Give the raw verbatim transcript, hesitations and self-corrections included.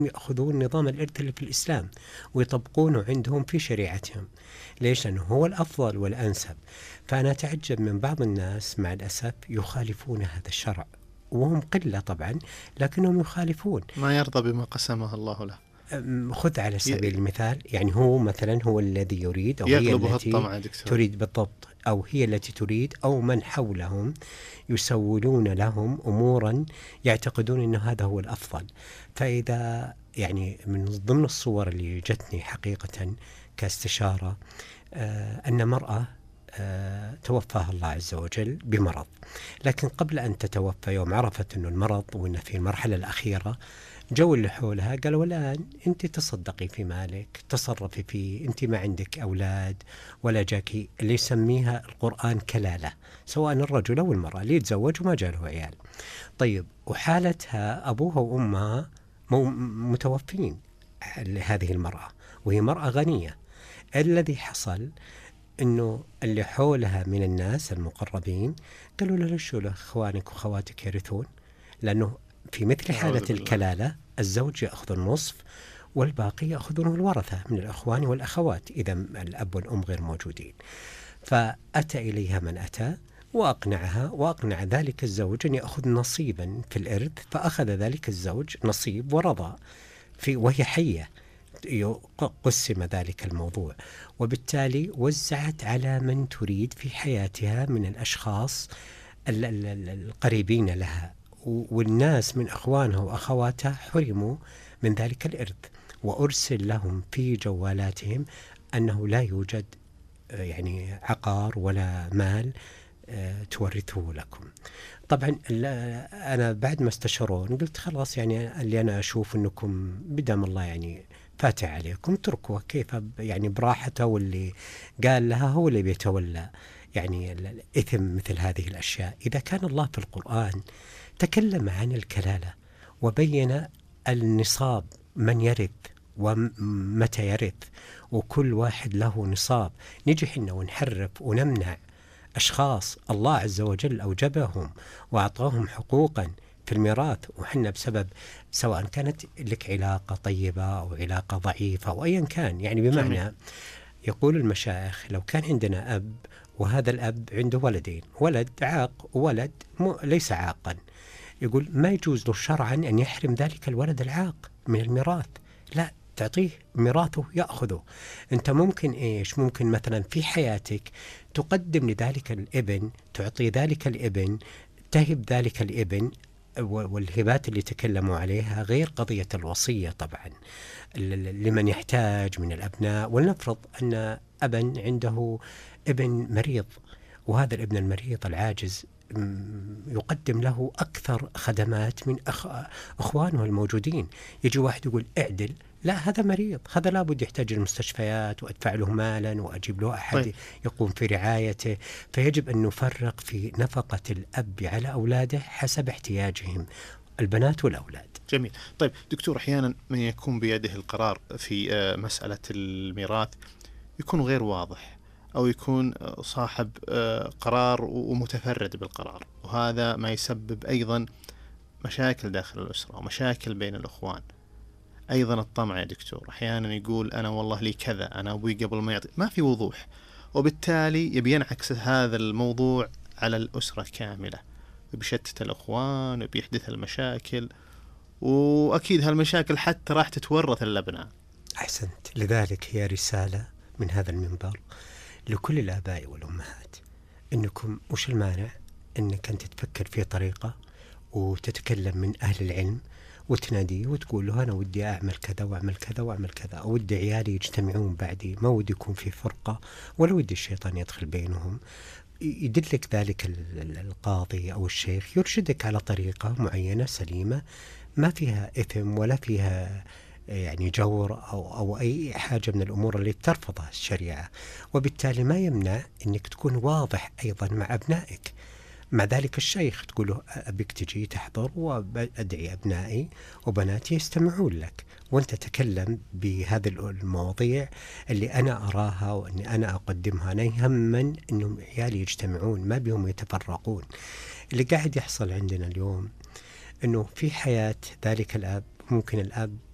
يأخذون نظام الإرث اللي في الإسلام ويطبقونه عندهم في شريعتهم. ليش؟ لأنه هو الأفضل والأنسب. فأنا أتعجب من بعض الناس مع الأسف يخالفون هذا الشرع، وهم قلة طبعا لكنهم يخالفون، ما يرضى بما قسمه الله له. خذ على سبيل المثال، يعني هو مثلا هو الذي يريد، أو هي التي تريد بالضبط، أو هي التي تريد، أو من حولهم يسولون لهم أمورا يعتقدون أن هذا هو الأفضل. فإذا يعني من ضمن الصور اللي جتني حقيقة كاستشارة آه أن مرأة آه توفاها الله عز وجل بمرض، لكن قبل أن تتوفى يوم عرفت أنه المرض وأنه في المرحلة الأخيرة، جو اللي حولها قالوا الآن أنت تصدقي في مالك، تصرفي فيه، أنت ما عندك أولاد ولا جاكي، اللي يسميها القرآن كلالة، سواء الرجل أو المرأة اللي يتزوج وما جاله عيال. طيب وحالتها أبوها وأمها متوفين لهذه المرأة، وهي مرأة غنية. الذي حصل أنه اللي حولها من الناس المقربين قالوا له ليش أخوانك وخواتك يرثون؟ لأنه في مثل حالة الكلالة الزوج يأخذ النصف والباقي يأخذونه الورثة من الأخوان والأخوات إذا الأب والأم غير موجودين. فأتى إليها من أتى وأقنعها، وأقنع ذلك الزوج أن يأخذ نصيبا في الإرث، فأخذ ذلك الزوج نصيب ورضى في وهي حية، قسم ذلك الموضوع، وبالتالي وزعت على من تريد في حياتها من الأشخاص القريبين لها، والناس من أخوانها وأخواتها حرموا من ذلك الإرث، وأرسل لهم في جوالاتهم أنه لا يوجد يعني عقار ولا مال تورثه لكم. طبعا أنا بعد ما استشرون قلت خلاص، يعني اللي أنا أشوف أنكم بدم الله يعني فاتح عليكم تركوه كيف يعني براحته، واللي قال لها هو اللي بيتولى يعني الإثم مثل هذه الأشياء. إذا كان الله في القرآن تكلم عن الكلالة وبين النصاب من يرث ومتى يرث، وكل واحد له نصاب، نجي حنا ونحرف ونمنع أشخاص الله عز وجل أوجبهم وأعطاهم حقوقا في الميراث، وحنا بسبب سواء كانت لك علاقة طيبة أو علاقة ضعيفة أو أيا كان، يعني بمعنى جميل. يقول المشايخ لو كان عندنا أب وهذا الأب عنده ولدين، ولد عاق وولد ليس عاقا، يقول ما يجوز له شرعا أن يحرم ذلك الولد العاق من الميراث، لا تعطيه ميراثه يأخذه. أنت ممكن إيش ممكن مثلا في حياتك تقدم لذلك الابن، تعطي ذلك الابن، تهب ذلك الابن، والهبات اللي تكلموا عليها غير قضية الوصية طبعا لمن يحتاج من الأبناء. ولنفرض أن أبا عنده ابن مريض، وهذا الابن المريض العاجز يقدم له أكثر خدمات من أخ... أخوانه الموجودين. يجي واحد يقول اعدل، لا هذا مريض، هذا لابد يحتاج المستشفيات وأدفع له مالا وأجيب له أحد طيب. يقوم في رعايته. فيجب أن نفرق في نفقة الأب على أولاده حسب احتياجهم، البنات والأولاد. جميل. طيب دكتور، أحيانا من يكون بيده القرار في مسألة الميراث يكون غير واضح، أو يكون صاحب قرار ومتفرد بالقرار، وهذا ما يسبب أيضا مشاكل داخل الأسرة ومشاكل بين الأخوان. أيضا الطمع يا دكتور، أحيانا يقول أنا والله لي كذا، أنا أبوي قبل ما يعطي، ما في وضوح، وبالتالي يبي ينعكس هذا الموضوع على الأسرة كاملة، بيشتت الأخوان وبيحدث المشاكل، وأكيد هالمشاكل حتى راح تتورث الأبناء. أحسنت. لذلك هي رسالة من هذا المنبر لكل الآباء والأمهات، إنكم وش المانع إنك أنت تفكر في طريقة وتتكلم من أهل العلم وتناديه وتقول له أنا ودي أعمل كذا وأعمل كذا وأعمل كذا، أو ودي عيالي يجتمعون بعدي، ما ودي يكون في فرقة ولا ودي الشيطان يدخل بينهم. يدلك ذلك القاضي أو الشيخ يرشدك على طريقة معينة سليمة ما فيها إثم ولا فيها يعني جور أو, أو أي حاجة من الأمور اللي ترفضها الشريعة. وبالتالي ما يمنع أنك تكون واضح أيضا مع أبنائك. مع ذلك الشيخ تقول له أبيك تجي تحضر وأدعي أبنائي وبناتي يستمعون لك، وأنت تتكلم بهذه المواضيع اللي أنا أراها وأني أنا أقدمها. أنا يهمن أنهم عيالي يجتمعون ما بهم يتفرقون. اللي قاعد يحصل عندنا اليوم أنه في حياة ذلك الأب ممكن الأب